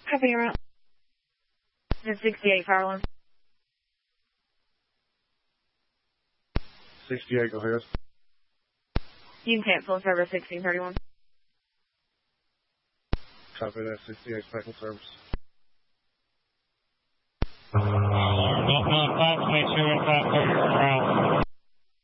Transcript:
Copy your route. 68, Farland. 68, go ahead. You can cancel service 1631. Copy that, 68, second service. Not 5, stay 2 and 5.